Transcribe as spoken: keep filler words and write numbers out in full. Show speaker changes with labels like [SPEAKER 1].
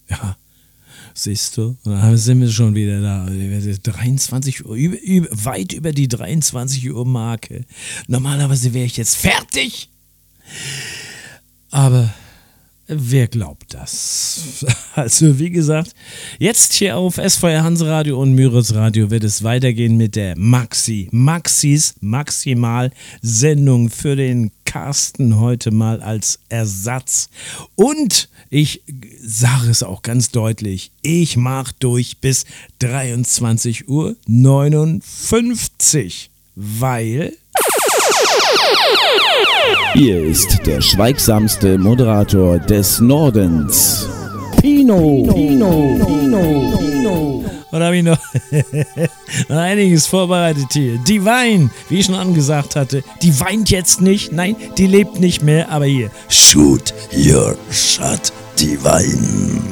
[SPEAKER 1] Ja, siehst du, und dann sind wir schon wieder da. dreiundzwanzig Uhr, über, über, weit über die dreiundzwanzig Uhr Marke. Normalerweise wäre ich jetzt fertig. Aber wer glaubt das? Also wie gesagt, jetzt hier auf S V R Hanseradio und Myros Radio wird es weitergehen mit der Maxi, Maxis Maximal-Sendung für den Carsten heute mal als Ersatz. Und ich sage es auch ganz deutlich, ich mache durch bis dreiundzwanzig Uhr neunundfünfzig, weil...
[SPEAKER 2] Hier ist der schweigsamste Moderator des Nordens, Pino. Pino. Pino. Pino.
[SPEAKER 1] Und habe ich noch einiges vorbereitet hier. Die Wein, wie ich schon angesagt hatte, die weint jetzt nicht, nein, die lebt nicht mehr, aber hier, shoot your shot, die Wein.